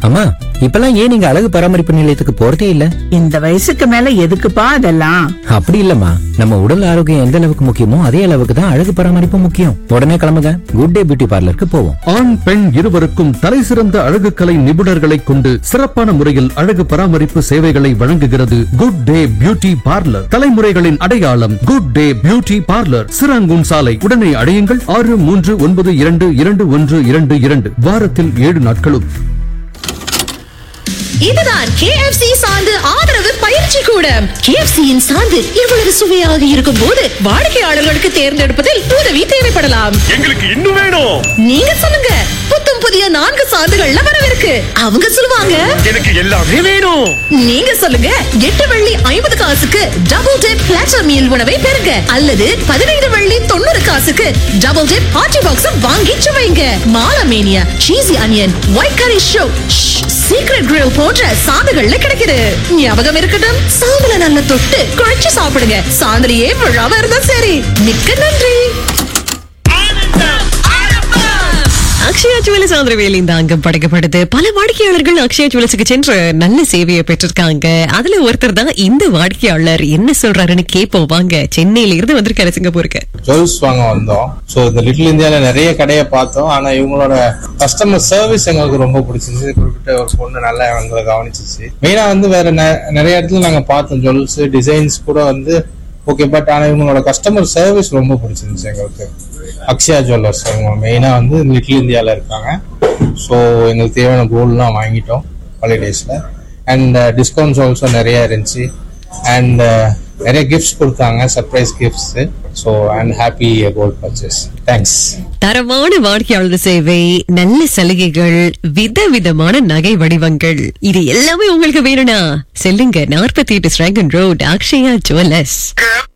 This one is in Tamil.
அம்மா, இப்பெல்லாம் ஏன் நீங்க அழகு பராமரிப்பு நிலையத்துக்கு போறதே இல்ல? இந்த வயசுக்கு மேல எதுக்குப்பா அதெல்லாம்? அப்படி இல்லம்மா, நம்ம உடல் ஆரோக்கியம் எந்த அளவுக்கு முக்கியமோ அதே அளவுக்கு தான் அழகு பராமரிப்பு முக்கியம். உடனே கிளம்புங்க, குட் டே பியூட்டி பார்லருக்கு போவோம். ஆண் பெண் இருவருக்கும் தலைசிறந்த அழகு கலை நிபுணர்களை கொண்டு சிறப்பான முறையில் அழகு பராமரிப்பு சேவைகளை வழங்குகிறது குட் டே பியூட்டி பார்லர். தலைமுறைகளின் அடையாளம் good day beauty parlour, Serangoon சாலை. உடனே அடையுங்கள் 6392222122, வாரத்தில் 7 நாட்களும். இதுதான் KFC சார்ந்து ஆதரவு பயிற்சி கூடம். KFC-யின் சார்ந்து இவ்வளவு சுவையாக இருக்கும் போது வாடிக்கையாளர்களுக்கு தேர்ந்தெடுப்பதில் உதவி தேவைப்படலாம். எங்களுக்கு இன்னும் வேணும். நீங்க சொல்லுங்க, புத்தம் புதிய 4 சார்ந்துகள்ல வரவிருக்கு. அவங்க சொல்லுவாங்க, எனக்கு எல்லாமே வேணும். நீங்க சொல்லுங்க, 8 வெள்ளி 50 காசுக்கு டபுள் டிப் பிளாட்டர் மீல் உணவை பெறுங்க, அல்லது 15 வெள்ளி 90 காசுக்கு டபுள் டிப் பார்ட்டி பாக்ஸ் வாங்கி சுவைங்க. மாலமேனியா, சீசி அனியன், ஒயிட் கரி ஷோ, சீக்ரெட் கிரில் போன்ற சாந்துகள்ல கிடைக்குது. ஞாபகம் இருக்கட்டும், சாந்துல நல்ல தொட்டு குழைச்சு சாப்பிடுங்க. சாந்துலயே விழாம இருந்தா சரி. மிக்க நன்றி. அக்ஷயா ஜுவல்ஸ் ஆந்திரவேல் இந்த அங்கம் படைக்கப்படுது. பல வாடிக்கையாளர்கள் அக்ஷயா ஜுவல்ஸுக்கு சென்று நல்ல சேவையை பெற்றிருக்காங்க. அதுல ஒருத்தர் தான் இந்த வாடிக்கையாளர். என்ன சொல்றாருன்னு கேட்போம் வாங்க. சென்னையில இருந்து வந்திருக்காரு சிங்கப்பூருக்கு. ஜுவல்ஸ் வாங்க வந்தோம். சோ இந்த லிட்டில் இந்தியால நிறைய கடையை பார்த்தோம். ஆனா இவங்களோட கஸ்டமர் சர்வீஸ் எங்களுக்கு ரொம்ப பிடிச்சிச்சு. குறிப்பிட்ட ஒரு பொண்ணு நல்லா எங்களை கவனிச்சிச்சு. மெயினா வேற நிறைய இடத்துல நாங்க பார்த்தோம் ஜுவல்ஸ் டிசைன்ஸ் கூட ஓகே. பட் ஆனா இவங்களோட கஸ்டமர் சர்வீஸ் ரொம்ப பிடிச்சிருந்துச்சு எங்களுக்கு. அக்ஷயா ஜுவல்லர்ஸ் அவங்க மெயினா லிட்டில் இந்தியால இருக்காங்க. ஸோ எங்களுக்கு தேவையான கோல்ட்லாம் வாங்கிட்டோம் ஹாலிடேஸ்ல. அண்ட் டிஸ்கவுண்ட்ஸ் ஆல்சோ நிறைய இருந்துச்சு. அண்ட் நிறைய கிஃப்ட்ஸ் கொடுத்தாங்க, surprise gifts. So and happy gold purchase. Thanks. தரமான வாடிக்கையாளர் சேவை, நல்ல சலுகைகள், விதவிதமான நகை வடிவங்கள், இது எல்லாமே உங்களுக்கு வேணும்னா செல்லுங்க 48 ஸ்ராங்கன் ரோட் அக்ஷயா ஜுவல்லர்ஸ்.